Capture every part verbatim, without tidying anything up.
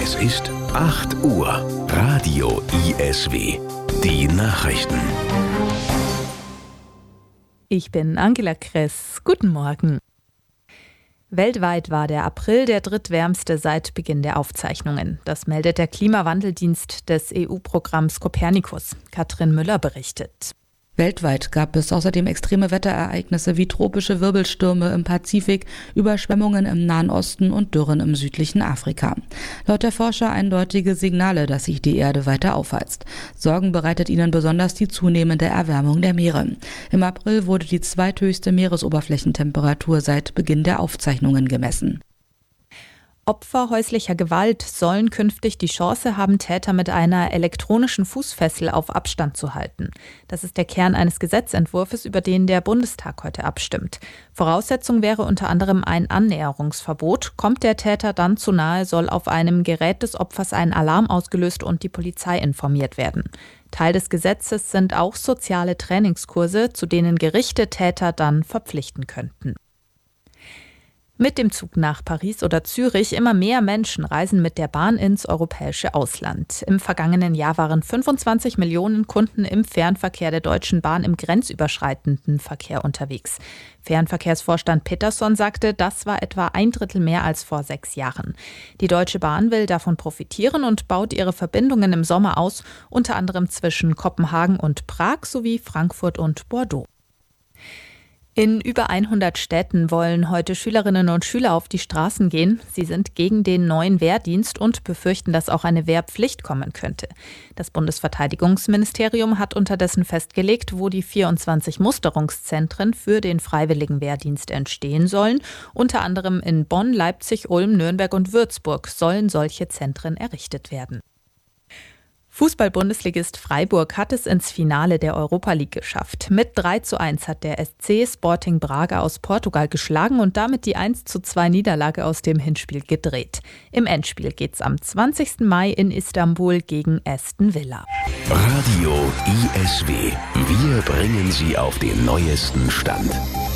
Es ist acht Uhr. Radio I S W. Die Nachrichten. Ich bin Angela Kress. Guten Morgen. Weltweit war der April der drittwärmste seit Beginn der Aufzeichnungen. Das meldet der Klimawandeldienst des E U-Programms Copernicus. Katrin Müller berichtet. Weltweit gab es außerdem extreme Wetterereignisse wie tropische Wirbelstürme im Pazifik, Überschwemmungen im Nahen Osten und Dürren im südlichen Afrika. Laut der Forscher eindeutige Signale, dass sich die Erde weiter aufheizt. Sorgen bereitet ihnen besonders die zunehmende Erwärmung der Meere. Im April wurde die zweithöchste Meeresoberflächentemperatur seit Beginn der Aufzeichnungen gemessen. Opfer häuslicher Gewalt sollen künftig die Chance haben, Täter mit einer elektronischen Fußfessel auf Abstand zu halten. Das ist der Kern eines Gesetzentwurfs, über den der Bundestag heute abstimmt. Voraussetzung wäre unter anderem ein Annäherungsverbot. Kommt der Täter dann zu nahe, soll auf einem Gerät des Opfers ein Alarm ausgelöst und die Polizei informiert werden. Teil des Gesetzes sind auch soziale Trainingskurse, zu denen Gerichte Täter dann verpflichten könnten. Mit dem Zug nach Paris oder Zürich immer mehr Menschen reisen mit der Bahn ins europäische Ausland. Im vergangenen Jahr waren fünfundzwanzig Millionen Kunden im Fernverkehr der Deutschen Bahn im grenzüberschreitenden Verkehr unterwegs. Fernverkehrsvorstand Peterson sagte, das war etwa ein Drittel mehr als vor sechs Jahren. Die Deutsche Bahn will davon profitieren und baut ihre Verbindungen im Sommer aus, unter anderem zwischen Kopenhagen und Prag sowie Frankfurt und Bordeaux. In über hundert Städten wollen heute Schülerinnen und Schüler auf die Straßen gehen. Sie sind gegen den neuen Wehrdienst und befürchten, dass auch eine Wehrpflicht kommen könnte. Das Bundesverteidigungsministerium hat unterdessen festgelegt, wo die vierundzwanzig Musterungszentren für den freiwilligen Wehrdienst entstehen sollen. Unter anderem in Bonn, Leipzig, Ulm, Nürnberg und Würzburg sollen solche Zentren errichtet werden. Fußball-Bundesligist Freiburg hat es ins Finale der Europa League geschafft. Mit drei zu eins hat der S C Sporting Braga aus Portugal geschlagen und damit die eins zu zwei Niederlage aus dem Hinspiel gedreht. Im Endspiel geht's am zwanzigsten Mai in Istanbul gegen Aston Villa. Radio I S W. Wir bringen Sie auf den neuesten Stand.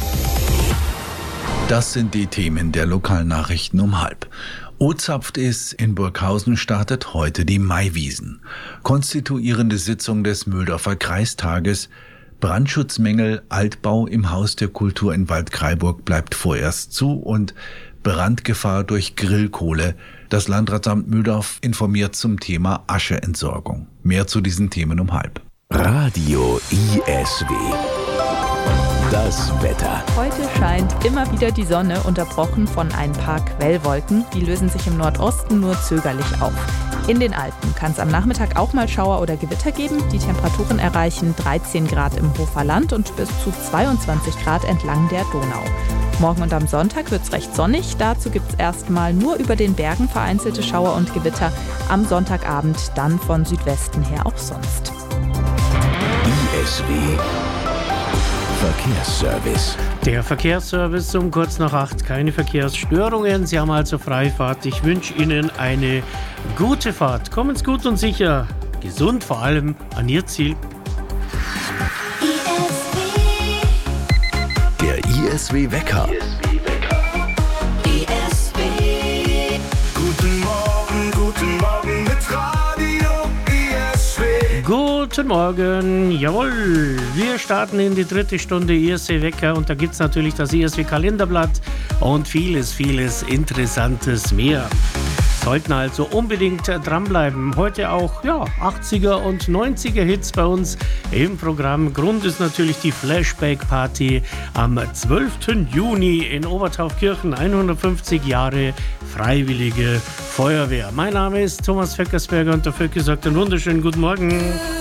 Das sind die Themen der Lokalnachrichten um halb. O-Zapft ist, in Burghausen startet heute die Maiwiesen. Konstituierende Sitzung des Mühldorfer Kreistages. Brandschutzmängel, Altbau im Haus der Kultur in Waldkraiburg bleibt vorerst zu und Brandgefahr durch Grillkohle. Das Landratsamt Mühldorf informiert zum Thema Ascheentsorgung. Mehr zu diesen Themen um halb. Radio I S W. Das Wetter. Heute scheint immer wieder die Sonne, unterbrochen von ein paar Quellwolken. Die lösen sich im Nordosten nur zögerlich auf. In den Alpen kann es am Nachmittag auch mal Schauer oder Gewitter geben. Die Temperaturen erreichen dreizehn Grad im Hofer Land und bis zu zweiundzwanzig Grad entlang der Donau. Morgen und am Sonntag wird es recht sonnig. Dazu gibt es erstmal nur über den Bergen vereinzelte Schauer und Gewitter. Am Sonntagabend dann von Südwesten her auch sonst. I S W Verkehrsservice. Der Verkehrsservice um kurz nach acht. Keine Verkehrsstörungen. Sie haben also Freifahrt. Ich wünsche Ihnen eine gute Fahrt. Kommen Sie gut und sicher, gesund vor allem, an Ihr Ziel. Der I S W Wecker. I S W. Guten Morgen, guten Morgen mit Radio I S W. Guten Morgen, jawohl, wir starten in die dritte Stunde I S W Wecker und da gibt es natürlich das I S W Kalenderblatt und vieles, vieles Interessantes mehr. Sollten also unbedingt dranbleiben. Heute auch ja, achtziger und neunziger Hits bei uns im Programm. Grund ist natürlich die Flashback-Party am zwölften Juni in Obertaufkirchen. hundertfünfzig Jahre Freiwillige Feuerwehr. Mein Name ist Thomas Vöckersberger und der Vöcke sagt einen wunderschönen guten Morgen.